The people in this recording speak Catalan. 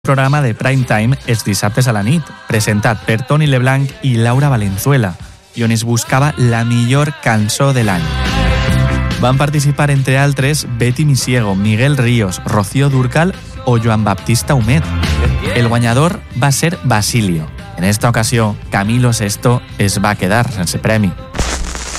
programa de prime time els dissabtes a la nit, presentat per Toni Leblanc i Laura Valenzuela, i on es buscava la millor cançó de l'any. Van participar, entre altres, Betty Misiego, Miguel Ríos, Rocío Dúrcal o Joan Baptista Humet. El guanyador va ser Basilio. En esta ocasió, Camilo Sesto es va quedar sense premi.